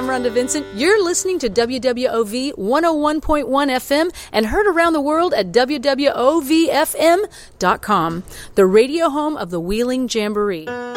Rhonda Vincent. You're listening to WWOV 101.1 FM and heard around the world at WWOVFM.com, the radio home of the Wheeling Jamboree.